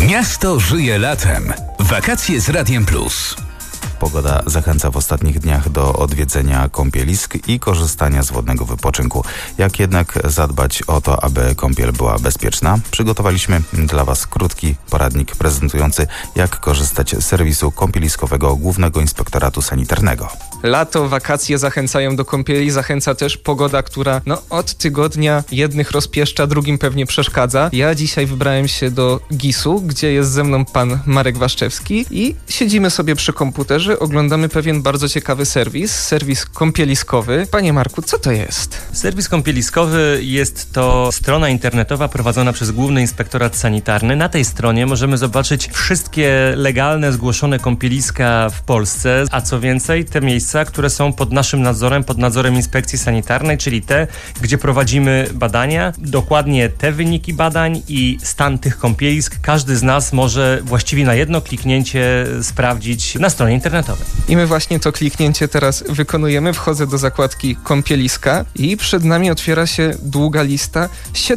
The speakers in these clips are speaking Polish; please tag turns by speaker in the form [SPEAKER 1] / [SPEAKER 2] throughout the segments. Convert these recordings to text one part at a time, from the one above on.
[SPEAKER 1] Miasto żyje latem. Wakacje z Radiem Plus.
[SPEAKER 2] Pogoda zachęca w ostatnich dniach do odwiedzenia kąpielisk i korzystania z wodnego wypoczynku. Jak jednak zadbać o to, aby kąpiel była bezpieczna? Przygotowaliśmy dla Was krótki poradnik prezentujący, jak korzystać z serwisu kąpieliskowego Głównego Inspektoratu Sanitarnego.
[SPEAKER 3] Lato, wakacje zachęcają do kąpieli, zachęca też pogoda, która od tygodnia jednych rozpieszcza, drugim pewnie przeszkadza. Ja dzisiaj wybrałem się do GIS-u, gdzie jest ze mną pan Marek Waszczewski i siedzimy sobie przy komputerze, oglądamy pewien bardzo ciekawy serwis kąpieliskowy. Panie Marku, co to jest?
[SPEAKER 4] Serwis kąpieliskowy jest to strona internetowa prowadzona przez Główny Inspektorat Sanitarny. Na tej stronie możemy zobaczyć wszystkie legalne, zgłoszone kąpieliska w Polsce, a co więcej, te miejsca, które są pod naszym nadzorem, pod nadzorem Inspekcji Sanitarnej, czyli te, gdzie prowadzimy badania, dokładnie te wyniki badań i stan tych kąpielisk każdy z nas może właściwie na jedno kliknięcie sprawdzić na stronie internetowej.
[SPEAKER 3] I my właśnie to kliknięcie teraz wykonujemy. Wchodzę do zakładki kąpieliska i przed nami otwiera się długa lista,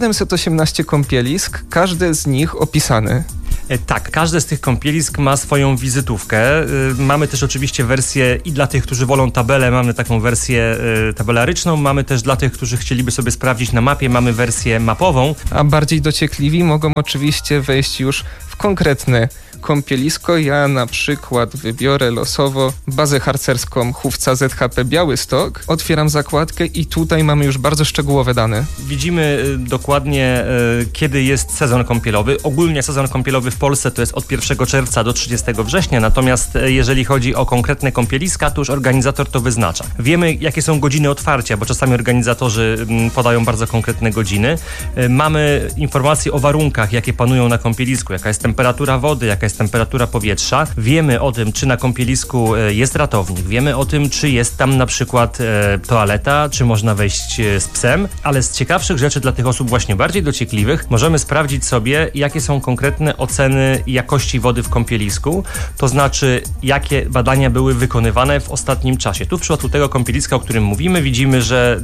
[SPEAKER 3] 718 kąpielisk, każde z nich opisane.
[SPEAKER 4] Tak, każde z tych kąpielisk ma swoją wizytówkę. Mamy też oczywiście wersję i dla tych, którzy wolą tabelę, mamy taką wersję tabelaryczną, mamy też dla tych, którzy chcieliby sobie sprawdzić na mapie, mamy wersję mapową.
[SPEAKER 3] A bardziej dociekliwi mogą oczywiście wejść już w konkretne kąpielisko. Ja na przykład wybiorę losowo bazę harcerską Chówca ZHP Białystok. Otwieram zakładkę i tutaj mamy już bardzo szczegółowe dane.
[SPEAKER 4] Widzimy dokładnie, kiedy jest sezon kąpielowy. Ogólnie sezon kąpielowy w Polsce to jest od 1 czerwca do 30 września, natomiast jeżeli chodzi o konkretne kąpieliska, to już organizator to wyznacza. Wiemy, jakie są godziny otwarcia, bo czasami organizatorzy podają bardzo konkretne godziny. Mamy informacje o warunkach, jakie panują na kąpielisku, jaka jest temperatura wody, jaka jest temperatura powietrza. Wiemy o tym, czy na kąpielisku jest ratownik. Wiemy o tym, czy jest tam na przykład toaleta, czy można wejść z psem. Ale z ciekawszych rzeczy dla tych osób właśnie bardziej dociekliwych możemy sprawdzić sobie, jakie są konkretne oceny jakości wody w kąpielisku. To znaczy, jakie badania były wykonywane w ostatnim czasie. Tu w przypadku tego kąpieliska, o którym mówimy, widzimy, że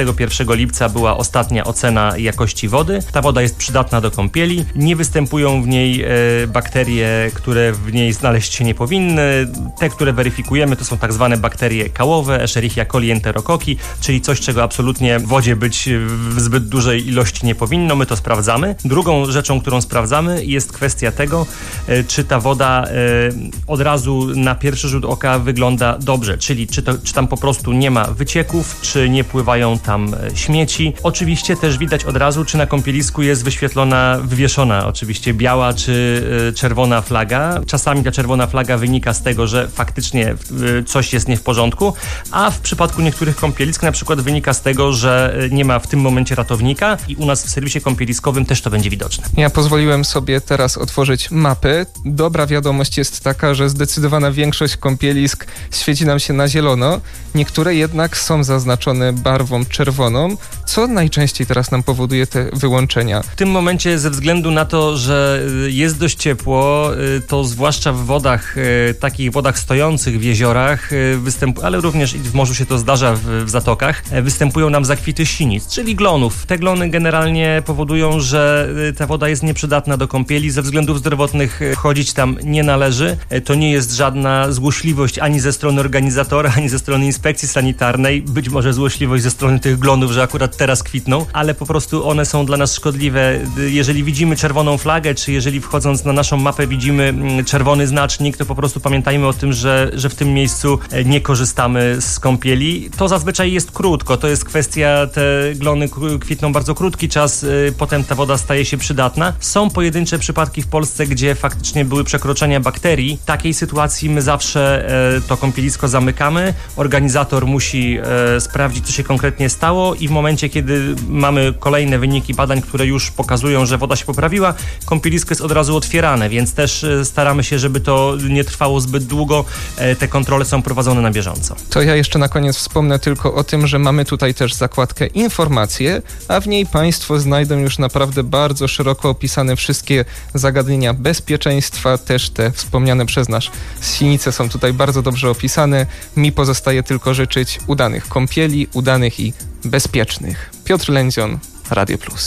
[SPEAKER 4] 31 lipca była ostatnia ocena jakości wody. Ta woda jest przydatna do kąpieli. Nie występują w niej bakterie, które w niej znaleźć się nie powinny. Te, które weryfikujemy, to są tak zwane bakterie kałowe, Escherichia coli, enterokoki, czyli coś, czego absolutnie w wodzie być w zbyt dużej ilości nie powinno. My to sprawdzamy. Drugą rzeczą, którą sprawdzamy, jest kwestia tego, czy ta woda od razu na pierwszy rzut oka wygląda dobrze, czyli czy tam po prostu nie ma wycieków, czy nie pływają tam śmieci. Oczywiście też widać od razu, czy na kąpielisku jest wywieszona oczywiście biała czy czerwona flaga. Czasami ta czerwona flaga wynika z tego, że faktycznie coś jest nie w porządku, a w przypadku niektórych kąpielisk na przykład wynika z tego, że nie ma w tym momencie ratownika i u nas w serwisie kąpieliskowym też to będzie widoczne.
[SPEAKER 3] Ja pozwoliłem sobie teraz otworzyć mapy. Dobra wiadomość jest taka, że zdecydowana większość kąpielisk świeci nam się na zielono. Niektóre jednak są zaznaczone barwą czerwoną. Co najczęściej teraz nam powoduje te wyłączenia?
[SPEAKER 4] W tym momencie ze względu na to, że jest dość ciepło, to zwłaszcza w wodach, takich wodach stojących w jeziorach, ale również i w morzu się to zdarza w zatokach, występują nam zakwity sinic, czyli glonów. Te glony generalnie powodują, że ta woda jest nieprzydatna do kąpieli. Ze względów zdrowotnych chodzić tam nie należy. To nie jest żadna złośliwość ani ze strony organizatora, ani ze strony inspekcji sanitarnej. Być może złośliwość ze strony tych glonów, że akurat teraz kwitną, ale po prostu one są dla nas szkodliwe. Jeżeli widzimy czerwoną flagę, czy jeżeli wchodząc na naszą mapę widzimy czerwony znacznik, to po prostu pamiętajmy o tym, że w tym miejscu nie korzystamy z kąpieli. To zazwyczaj jest krótko, to jest kwestia, te glony kwitną bardzo krótki czas, potem ta woda staje się przydatna. Są pojedyncze przypadki w Polsce, gdzie faktycznie były przekroczenia bakterii. W takiej sytuacji my zawsze to kąpielisko zamykamy. Organizator musi sprawdzić, co się konkretnie stało i w momencie, kiedy mamy kolejne wyniki badań, które już pokazują, że woda się poprawiła, kąpielisko jest od razu otwierane, więc też staramy się, żeby to nie trwało zbyt długo. Te kontrole są prowadzone na bieżąco.
[SPEAKER 3] To ja jeszcze na koniec wspomnę tylko o tym, że mamy tutaj też zakładkę informacje, a w niej Państwo znajdą już naprawdę bardzo szeroko opisane wszystkie zagadnienia bezpieczeństwa, też te wspomniane przez nas sinice są tutaj bardzo dobrze opisane. Mi pozostaje tylko życzyć udanych kąpieli, udanych i bezpiecznych. Piotr Lędzion, Radio Plus.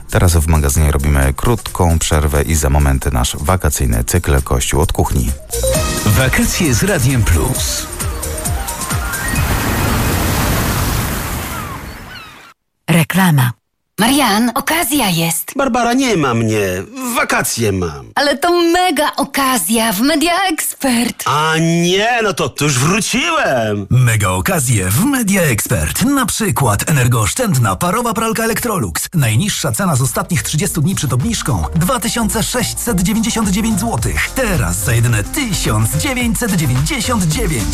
[SPEAKER 2] Teraz w magazynie robimy krótką przerwę i za moment nasz wakacyjny cykl Kościół od kuchni.
[SPEAKER 1] Wakacje z Radiem Plus.
[SPEAKER 5] Reklama.
[SPEAKER 6] Marian, okazja jest.
[SPEAKER 7] Barbara, nie ma mnie. Wakacje mam.
[SPEAKER 6] Ale to mega okazja w Media Expert.
[SPEAKER 7] A nie, no to już wróciłem.
[SPEAKER 8] Mega okazje w Media Expert. Na przykład energooszczędna parowa pralka Electrolux. Najniższa cena z ostatnich 30 dni przed obniżką 2699 zł. Teraz za jedyne 1999.